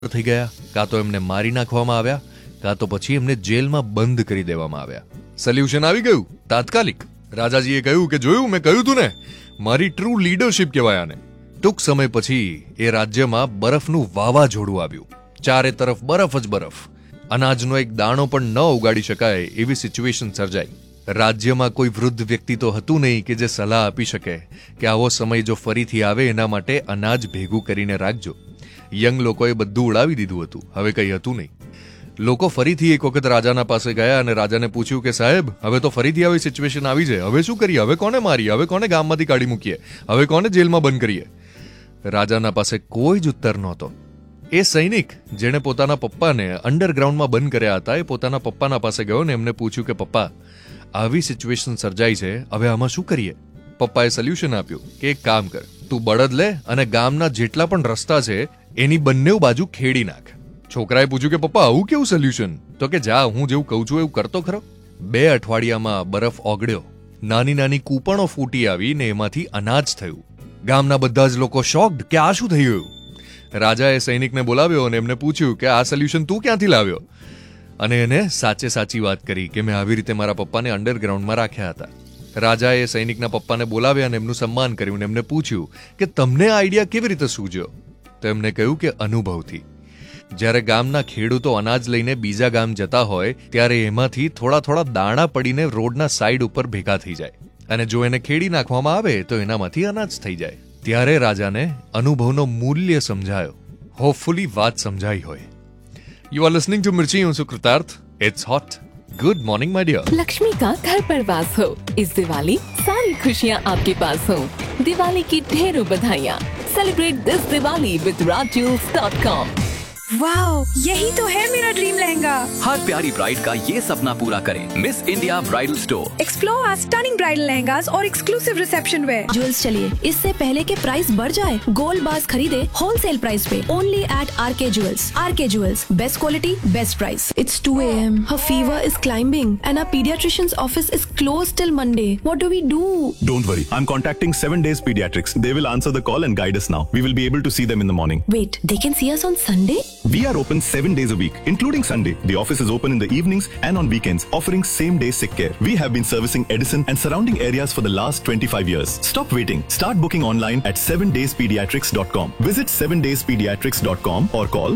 થઈ ગયા, કાં તો એમને મારી નાખવામાં આવ્યા, કાં તો પછી એમને જેલમાં બંધ કરી દેવામાં આવ્યા. સોલ્યુશન આવી ગયું તાત્કાલિક. રાજાજીએ કહ્યું કે જોયું, મેં કહ્યું તું ને, મારી ટ્રુ લીડરશિપ કહેવાય આને. ટૂંક સમય પછી એ રાજ્યમાં બરફનું વાવાઝોડું આવ્યું. ચારે તરફ બરફ જ બરફ. અનાજનો એક દાણો પણ ન ઉગાડી શકાય એવી સિચ્યુએશન સર્જાઈ. રાજ્યમાં કોઈ વૃદ્ધ વ્યક્તિ તો હતું નહીં કે જે સલાહ આપી શકે કે આવો સમય જો ફરીથી આવે એના માટે અનાજ ભેગું કરીને રાખજો. યંગ લોકોએ બધું ઉડાવી દીધું હતું, હવે કંઈ હતું નહીં. લોકો ફરીથી એક વખત રાજાના પાસે ગયા અને રાજાને પૂછ્યું કે સાહેબ, હવે તો ફરીથી આવી સિચ્યુએશન આવી છે, હવે શું કરીએ? હવે કોને મારીએ? હવે કોને ગામમાંથી કાઢી મૂકીએ? હવે કોને જેલમાં બંધ કરીએ? રાજાના પાસે કોઈ જ ઉત્તર નહોતો. એ સૈનિક જેણે પોતાના પપ્પાને અંડરગ્રાઉન્ડમાં બંધ કર્યા હતા, એ પોતાના પપ્પાના પાસે ગયો ને એમને પૂછ્યું કે પપ્પા, આવી સિચ્યુએશન સર્જાઈ છે, હવે આમાં શું કરીએ? પપ્પાએ સોલ્યુશન આપ્યું કે એક કામ કર, તું બળદ લે અને ગામના જેટલા પણ રસ્તા છે એની બંને બાજુ ખેડી નાખ. છોકરાએ પૂછ્યું કે પપ્પા આવું કેવું સોલ્યુશન? તો કે જા, હું જેવું કહું છું એવું કરતો ખરો. 2 અઠવાડિયામાં બરફ ઓગળ્યો, નાની નાની કૂપણો ફૂટી આવી ને એમાંથી અનાજ થયું. ગામના બધા જ લોકો શોક્ડ કે આ શું થઈ ગયું. રાજાએ સૈનિકને બોલાવ્યો અને એમને પૂછ્યું કે આ સોલ્યુશન તું ક્યાંથી લાવ્યો? અને એને સાચી વાત કરી કે મેં આવી રીતે મારા પપ્પાને અંડરગ્રાઉન્ડમાં રાખ્યા હતા. રાજાએ સૈનિકના પપ્પાને બોલાવ્યા અને એમનું સન્માન કર્યું અને એમને પૂછ્યું કે તમને આ આઈડિયા કેવી રીતે સૂજ્યો? તો એમને કહ્યું કે અનુભવથી. જ્યારે ગામના ખેડૂતો અનાજ લઈને બીજા ગામ જતા હોય ત્યારે એમાંથી થોડા દાણા પડીને રોડના સાઈડ ઉપર ભેગા થઈ જાય અને જો એને ખેડી નાખવામાં આવે તો એનામાંથી અનાજ થઈ જાય. ત્યારે રાજાને અનુભવનો મૂલ્ય સમજાયો. હોપફુલી વાત સમજાઈ હોય. You are listening to Mirchi. હું છું કૃતાર્થ. It's hot. Good morning, my dear. Lakshmi का घर पर वास हो. इस दिवाली सारी खुशियाँ आपके पास हो. दिवाली की ढेरों बधाइयाँ. Celebrate this Diwali with RajJewels.com. Wow, यही तो है मेरा ड्रीम लहंगा. हर प्यारी ब्राइड का ये सपना पूरा करें. Miss India bridal store. Explore our stunning bridal lehengas और एक्सक्लूसिव रिसेप्शन वेयर. ज्वेल्स चलिए, इससे पहले के प्राइस बढ़ जाए, गोल्ड बार्स खरीदे होलसेल प्राइस पे only eight RK Jewels. RK Jewels, best quality, best price. It's 2 AM. Her fever is climbing and our pediatrician's office is closed till Monday. What do we do? Don't worry, I'm contacting 7 Days Pediatrics. They will answer the call and guide us now. We will be able to see them in the morning. Wait, they can see us on Sunday? We are open 7 days a week, including Sunday. The office is open in the evenings and on weekends, offering same-day sick care. We have been servicing Edison and surrounding areas for the last 25 years. Stop waiting. Start booking online at 7dayspediatrics.com. Visit 7dayspediatrics.com or call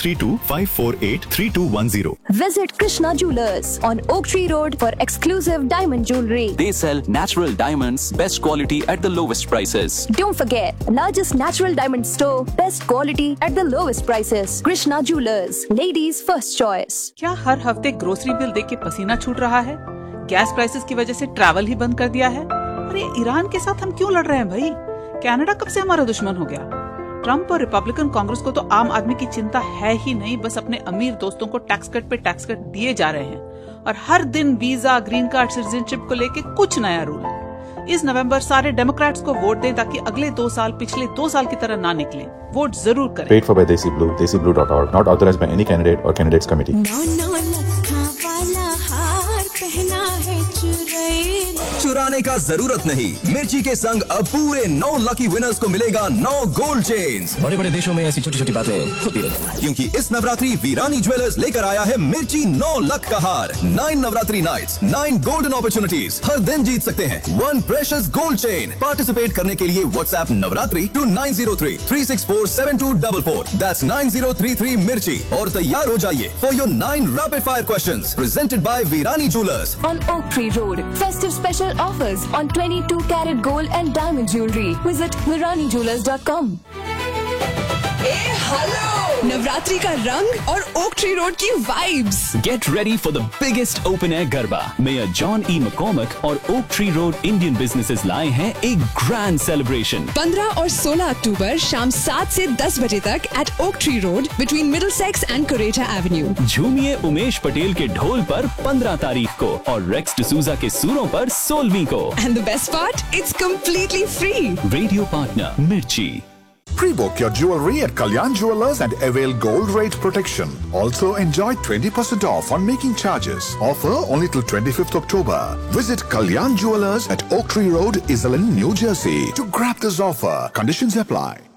732-548-3210. Visit Krishna Jewelers on Oak Tree Road for exclusive diamond jewelry. They sell natural diamonds, best quality at the lowest prices. Don't forget, largest natural diamond store, best quality at the lowest prices. Krishna Jewelers, ladies first choice. क्या हर हफ्ते grocery bill देख के पसीना छूट रहा है? Gas prices की वजह से ट्रैवल ही बंद कर दिया है? अरे ईरान के साथ हम क्यों लड़ रहे हैं भाई? कनाडा कब से हमारा दुश्मन हो गया? ट्रम्प और रिपब्लिकन कांग्रेस को तो आम आदमी की चिंता है ही नहीं, बस अपने अमीर दोस्तों को टैक्स कट पे टैक्स कट दिए जा रहे हैं और हर दिन वीजा, ग्रीन कार्ड, सिटीजनशिप को लेके कुछ नया रूल. इस नवंबर सारे डेमोक्रेट्स को वोट दें ताकि अगले 2 साल पिछले 2 साल की तरह ना निकले. वोट जरूर करें. Paid for by Desi Blue, desiblue.org. Not authorized by any candidate or candidates committee. चुराने का जरूरत नहीं. मिर्ची के संग अब पूरे 9 लकी विनर्स को मिलेगा 9 गोल्ड चेन्स. बड़े बड़े देशों में ऐसी छोटी छोटी बातें होती रहती हैं. क्योंकि इस नवरात्रि वीरानी ज्वेलर्स लेकर आया है मिर्ची 9 लक का हार. 9 नवरात्रि नाइट्स, 9 गोल्डन अपॉर्चुनिटीज. हर दिन जीत सकते हैं 1 प्रेशियस गोल्ड चेन. पार्टिसिपेट करने के लिए व्हाट्सएप नवरात्रि to 9033647244. That's 9033 मिर्ची और तैयार हो जाइए for your 9 rapid fire questions presented by Virani Jewelers On Oak Tree Road, festive special offers on 22 karat gold and diamond jewelry. Visit ViraniJewelers.com. Navratri का रंग और ओक ट्री रोड की vibes. Get ready for the biggest open air garba. Mayor John E. McCormack और Oak Tree Road Indian businesses लाए हैं एक grand celebration. 15 और 16 अक्टूबर शाम 7 से 10 बजे तक at Oak Tree Road between Middlesex and Coretta Avenue. झूमिए Umesh Patel के ढोल पर 15 तारीख को और रेक्स डिसूजा के सुरों पर 16वीं को. And the best part, it's completely free. Radio partner Mirchi. Pre-book your jewelry at Kalyan Jewelers and avail gold rate protection. Also enjoy 20% off on making charges. Offer only till 25th October. Visit Kalyan Jewelers at Oak Tree Road, Iselin, New Jersey to grab this offer. Conditions apply.